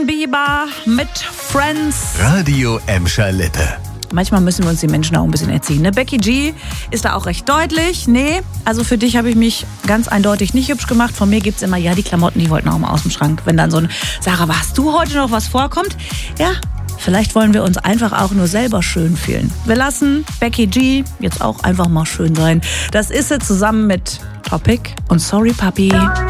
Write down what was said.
Justin Bieber mit Friends. Radio Emscher Lippe. Manchmal müssen wir uns die Menschen auch ein bisschen erziehen. Ne? Becky G ist da auch recht deutlich. Nee, also für dich habe ich mich ganz eindeutig nicht hübsch gemacht. Von mir gibt's immer, ja, die Klamotten, die wollten auch mal aus dem Schrank. Wenn dann so ein, Sarah, hast du heute noch was vorkommt? Ja, vielleicht wollen wir uns einfach auch nur selber schön fühlen. Wir lassen Becky G jetzt auch einfach mal schön sein. Das ist sie zusammen mit Topic und Sorry Papi.